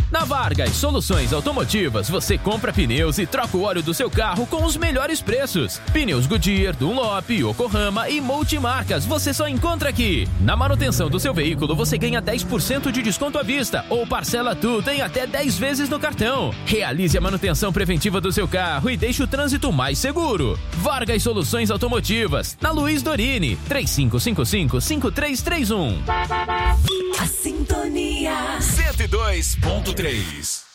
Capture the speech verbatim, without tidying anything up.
Na Vargas Soluções Automotivas, você compra pneus e troca o óleo do seu carro com os melhores preços. Pneus Goodyear, Dunlop, Yokohama e multimarcas, você só encontra aqui. Na manutenção do seu veículo, você ganha dez por cento de desconto à vista ou parcela tudo em até dez vezes no cartão. Realize a manutenção preventiva do seu carro e deixe o trânsito mais seguro. Vargas Soluções Automotivas, na Luiz Dorini, três cinco cinco cinco, cinco três três um. A Sintonia cento e dois ponto três.